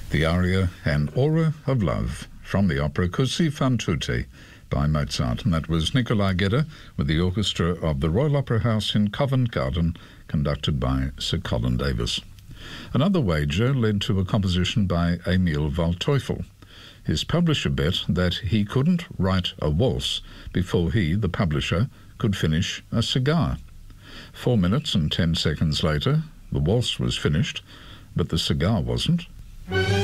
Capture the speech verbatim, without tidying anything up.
The aria An Aura of Love from the opera Così fan tutte by Mozart, and that was Nikolai Gedda with the orchestra of the Royal Opera House in Covent Garden, conducted by Sir Colin Davis. Another wager led to a composition by Emil Waldteufel. His publisher bet that he couldn't write a waltz before he, the publisher, could finish a cigar. Four minutes and ten seconds later, the waltz was finished, but the cigar wasn't.